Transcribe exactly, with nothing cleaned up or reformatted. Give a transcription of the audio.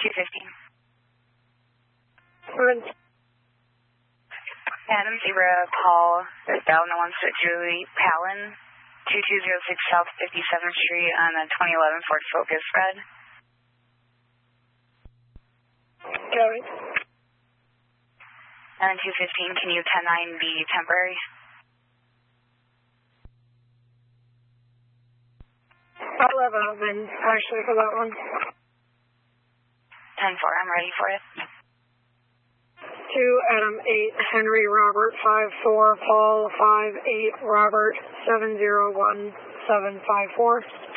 two fifteen. Good. Adam Zebra, Paul, Bell, no one six Julie, Palin, two two zero six South fifty-seventh Street on a twenty eleven Ford Focus red. Gary. And two fifteen, can you ten nine be temporary? I'll have a bin actually for that one. ten four, I'm ready for it. two, Adam eight, Henry Robert five four, Paul five eight, Robert seven zero one seven five four.